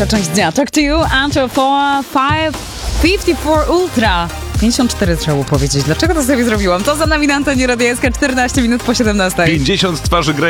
Trzecia część dnia. Talk to you, Antro 54 Ultra. 54 trzeba było powiedzieć. Dlaczego to sobie zrobiłam? To za nami na antenie Radia SK, 14 minut po 17. 50 twarzy Greya.